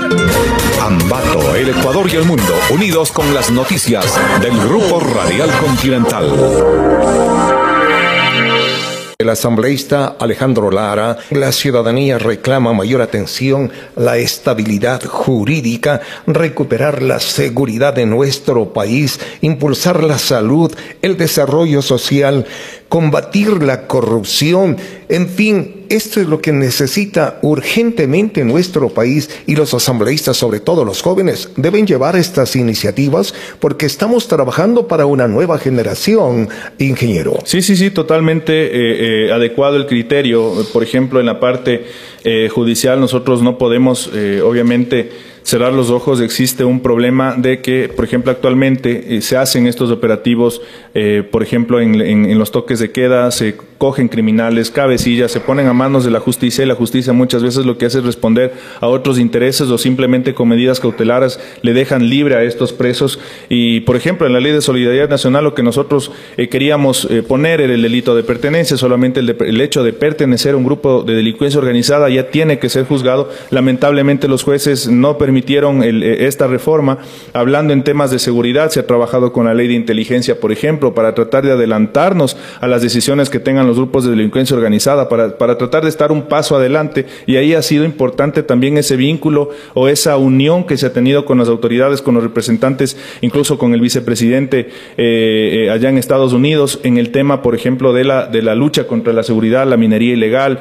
Ambato, el Ecuador y el mundo, unidos con las noticias del Grupo Radial Continental. El asambleísta Alejandro Lara: la ciudadanía reclama mayor atención, la estabilidad jurídica, recuperar la seguridad de nuestro país, impulsar la salud, el desarrollo social, combatir la corrupción. En fin, esto es lo que necesita urgentemente nuestro país, y los asambleístas, sobre todo los jóvenes, deben llevar estas iniciativas porque estamos trabajando para una nueva generación, ingeniero. Sí, totalmente adecuado el criterio. Por ejemplo, en la parte judicial nosotros no podemos, obviamente, cerrar los ojos. Existe un problema de que, por ejemplo, actualmente se hacen estos operativos, por ejemplo, en los toques de queda, se cogen criminales, cabecillas, se ponen a manos de la justicia, y la justicia muchas veces lo que hace es responder a otros intereses, o simplemente con medidas cautelares le dejan libre a estos presos. Y, por ejemplo, en la Ley de Solidaridad Nacional lo que nosotros queríamos poner era el delito de pertenencia. Solamente el hecho de pertenecer a un grupo de delincuencia organizada ya tiene que ser juzgado. Lamentablemente los jueces no permitieron esta reforma. Hablando en temas de seguridad, se ha trabajado con la ley de inteligencia, por ejemplo, para tratar de adelantarnos a las decisiones que tengan los grupos de delincuencia organizada, para tratar de estar un paso adelante. Y ahí ha sido importante también ese vínculo o esa unión que se ha tenido con las autoridades, con los representantes, incluso con el vicepresidente allá en Estados Unidos, en el tema, por ejemplo, de la lucha contra la seguridad, la minería ilegal,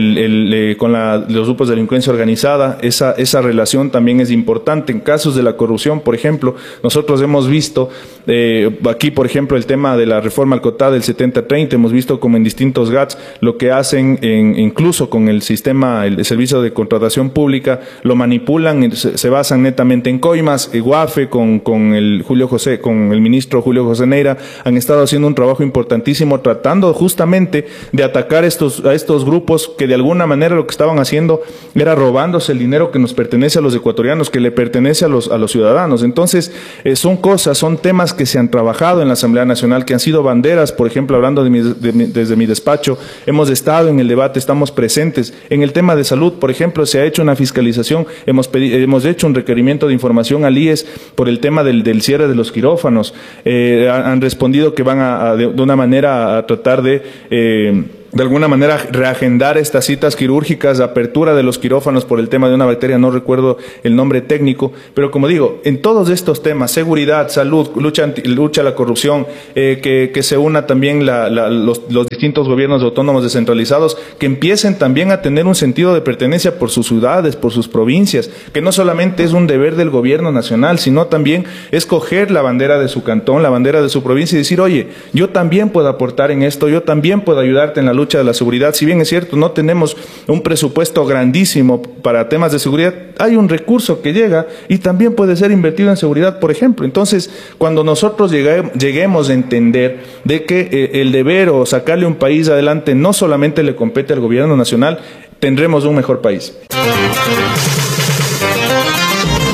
con los grupos de delincuencia organizada. Esa relación también es importante. En casos de la corrupción, por ejemplo, nosotros hemos visto aquí, por ejemplo, el tema de la reforma al COTAD del 70-30, hemos visto como en distintos GATS lo que hacen, incluso con el sistema, el servicio de contratación pública, lo manipulan, se basan netamente en coimas. Guafe con el ministro Julio José Neira han estado haciendo un trabajo importantísimo, tratando justamente de atacar a estos grupos que de alguna manera lo que estaban haciendo era robándose el dinero que nos pertenece a los ecuatorianos, que le pertenece a los ciudadanos. Entonces, son temas que se han trabajado en la Asamblea Nacional, que han sido banderas. Por ejemplo, hablando desde mi despacho, hemos estado en el debate, estamos presentes. En el tema de salud, por ejemplo, se ha hecho una fiscalización, hemos hecho un requerimiento de información al IES por el tema del cierre de los quirófanos. Han respondido que van de una manera a tratar de alguna manera reagendar estas citas quirúrgicas, apertura de los quirófanos por el tema de una bacteria, no recuerdo el nombre técnico, pero como digo, en todos estos temas, seguridad, salud, lucha a la corrupción, que se una también los distintos gobiernos autónomos descentralizados, que empiecen también a tener un sentido de pertenencia por sus ciudades, por sus provincias, que no solamente es un deber del gobierno nacional, sino también escoger la bandera de su cantón, la bandera de su provincia, y decir: oye, yo también puedo aportar en esto, yo también puedo ayudarte en la lucha de la seguridad. Si bien es cierto, no tenemos un presupuesto grandísimo para temas de seguridad, hay un recurso que llega y también puede ser invertido en seguridad, por ejemplo. Entonces, cuando nosotros lleguemos a entender de que el deber o sacarle un país adelante no solamente le compete al gobierno nacional, tendremos un mejor país.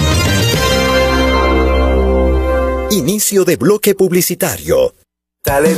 Inicio de bloque publicitario.